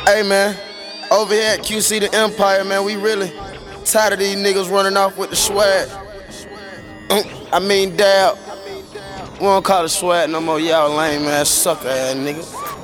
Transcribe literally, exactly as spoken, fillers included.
Hey man, over here at Q C the Empire, man, we really tired of these niggas running off with the swag. Mm, I mean dab. We don't call it swag no more, y'all lame ass sucker ass nigga.